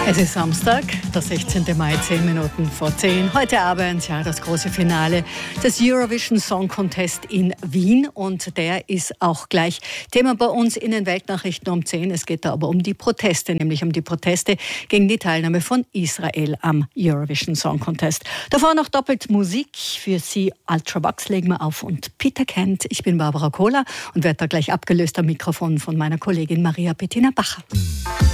Es ist Samstag, der 16. Mai, 10 Minuten vor 10. Heute Abend, ja, das große Finale des Eurovision Song Contest in Wien. Und der ist auch gleich Thema bei uns in den Weltnachrichten um 10. Es geht da aber um die Proteste, nämlich um die Proteste gegen die Teilnahme von Israel am Eurovision Song Contest. Davor noch doppelt Musik für Sie. Ultravox legen wir auf und Peter Kent. Ich bin Barbara Kohler und werde da gleich abgelöst am Mikrofon von meiner Kollegin Maria Bettina Bacher.